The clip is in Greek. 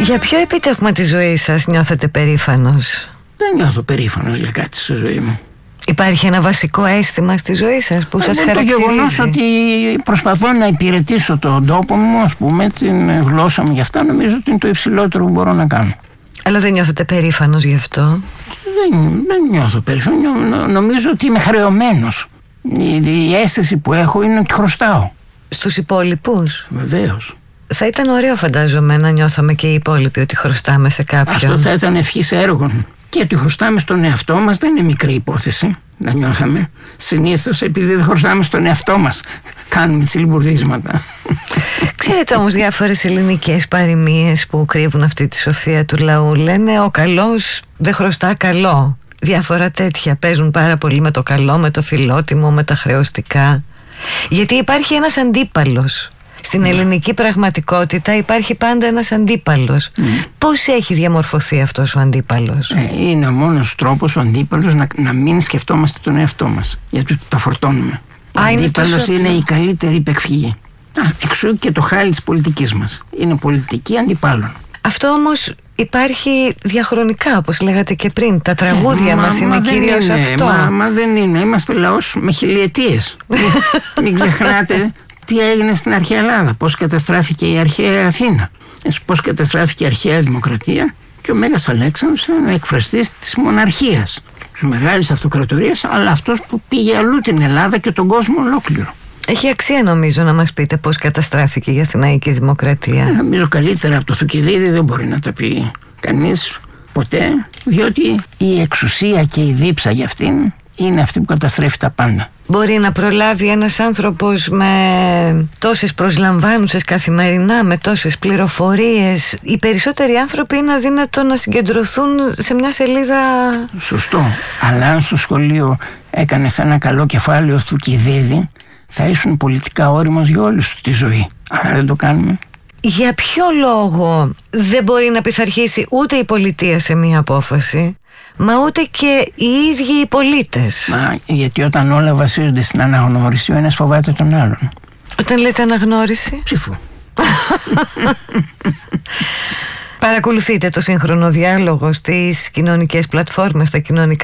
Για ποιο επίτευγμα της ζωής σας νιώθετε περήφανος? Δεν νιώθω περήφανος για κάτι στη ζωή μου. Υπάρχει ένα βασικό αίσθημα στη ζωή σας που σας χαρακτηρίζει? Το γεγονός ότι προσπαθώ να υπηρετήσω τον τόπο μου, ας πούμε, την γλώσσα μου, γι' αυτά νομίζω ότι είναι το υψηλότερο που μπορώ να κάνω. Αλλά δεν νιώθετε περήφανος γι' αυτό? Δεν νιώθω περήφανο. Νομίζω ότι είμαι χρεωμένος. Η αίσθηση που έχω είναι ότι χρωστάω. Στους υπόλοιπους? Βεβαίως. Θα ήταν ωραίο, φαντάζομαι, να νιώθαμε και οι υπόλοιποι ότι χρωστάμε σε κάποιον. Αυτό θα ήταν ευχής έργων. Και ότι χρωστάμε στον εαυτό μας δεν είναι μικρή υπόθεση να νιώθαμε. Συνήθως επειδή δεν χρωστάμε στον εαυτό μας κάνουμε τσιλμπουρδίσματα. Ξέρετε όμως διάφορες ελληνικές παροιμίες που κρύβουν αυτή τη σοφία του λαού? Λένε ο καλός δεν χρωστά καλό. Διάφορα τέτοια παίζουν πάρα πολύ με το καλό, με το φιλότιμο, με τα χρεωστικά. Γιατί υπάρχει ένας αντίπαλος. Στην ελληνική πραγματικότητα υπάρχει πάντα ένας αντίπαλος. Πώς έχει διαμορφωθεί αυτός ο αντίπαλος? Είναι ο μόνος τρόπος ο αντίπαλος να μην σκεφτόμαστε τον εαυτό μας, γιατί το φορτώνουμε. Ο αντίπαλος είναι η καλύτερη υπεκφυγή. Εξού και το χάλι της πολιτικής μας. Είναι πολιτική αντιπάλων. Αυτό όμως υπάρχει διαχρονικά, όπως λέγατε και πριν. Τα τραγούδια μας είναι κυρίως αυτό. Μα δεν είναι. Είμαστε λαός με χιλιετίες. Μην ξεχνάτε τι έγινε στην αρχαία Ελλάδα, πώς καταστράφηκε η αρχαία Αθήνα, πώς καταστράφηκε η αρχαία Δημοκρατία, και ο Μέγας Αλέξανδρος ήταν ο εκφραστής της μοναρχίας, της μεγάλης αυτοκρατορίας, αλλά αυτός που πήγε αλλού την Ελλάδα και τον κόσμο ολόκληρο. Έχει αξία νομίζω να μας πείτε πώς καταστράφηκε η Αθηναϊκή Δημοκρατία. Νομίζω καλύτερα από το Θουκυδίδη δεν μπορεί να τα πει κανείς ποτέ, διότι η εξουσία και η δίψα για αυτήν είναι αυτή που καταστρέφει τα πάντα. Μπορεί να προλάβει ένας άνθρωπος με τόσες προσλαμβάνουσες καθημερινά, με τόσες πληροφορίες? Οι περισσότεροι άνθρωποι είναι αδύνατο να συγκεντρωθούν σε μια σελίδα. Σωστό. Αλλά αν στο σχολείο έκανες ένα καλό κεφάλαιο Θουκυδίδη, θα ήσουν πολιτικά όριμος για όλη σου τη ζωή. Αλλά δεν το κάνουμε. Για ποιο λόγο δεν μπορεί να πειθαρχήσει ούτε η πολιτεία σε μια απόφαση, μα ούτε και οι ίδιοι οι πολίτες? Γιατί όταν όλα βασίζονται στην αναγνώριση, ο ένας φοβάται τον άλλον. Όταν λέτε αναγνώριση? Ψήφου. Παρακολουθείτε το σύγχρονο διάλογο στις κοινωνικές πλατφόρμες, στα κοινωνικά